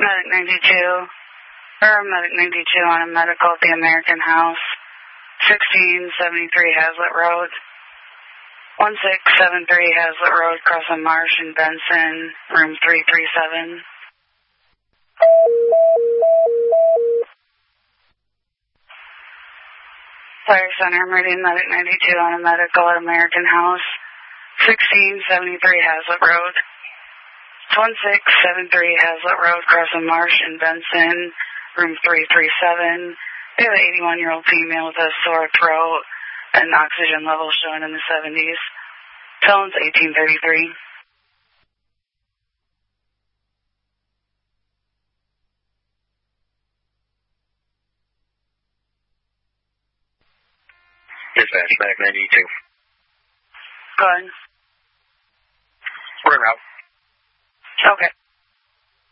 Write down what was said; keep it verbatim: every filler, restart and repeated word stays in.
Medic ninety-two, Paramedic ninety-two on a medical at the American House, sixteen seventy-three Hazlitt Road. one six seven three Hazlitt Road, Crescent Marsh in Benson, room three three seven. Fire Center, Meridian Medic ninety-two on a medical at American House, sixteen seventy-three Hazlitt Road. one six seven three Hazlitt Road, Crescent Marsh in Benson, room three three seven. We have an eighty-one-year-old female with a sore throat and oxygen levels showing in the seventies. Tones eighteen thirty-three. Dispatch, Medic ninety-two. Go ahead. We're en route. Okay.